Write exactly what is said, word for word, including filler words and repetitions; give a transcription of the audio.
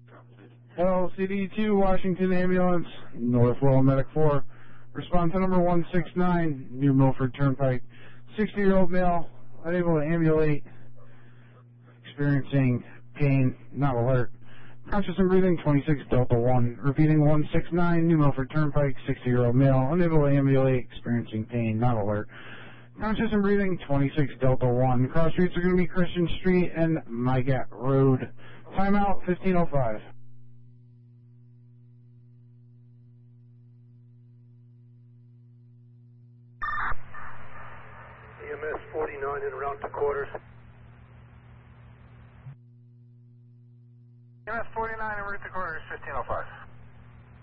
L C D two, Washington Ambulance, North Lowell Medic four. Response to number one six nine, New Milford Turnpike. sixty-year-old male, unable to ambulate, experiencing pain, not alert. Conscious and breathing, twenty-six Delta one. Repeating one six nine, New Milford Turnpike, sixty-year-old male, unable to ambulate, experiencing pain, not alert. Conscious and breathing, twenty-six Delta one. Cross streets are going to be Christian Street and Mygat Road. Timeout, fifteen oh five. E M S forty-nine en route to quarters. E M S forty-nine en route to quarters, fifteen oh five.